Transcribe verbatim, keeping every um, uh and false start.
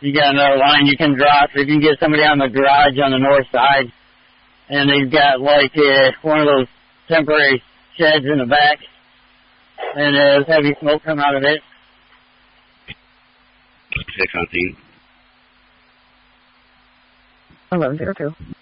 you got another line you can draw. So if you can get somebody on the garage on the north side, and they've got like uh, one of those temporary sheds in the back, and there's heavy smoke come out of it. Six on scene. eleven zero two.